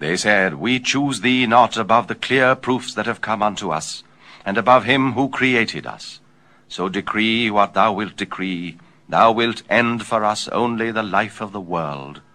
They said, We choose thee not above the clear proofs that have come unto us, and above him who created us. So decree what thou wilt decree. Thou wilt end for us only the life of the world.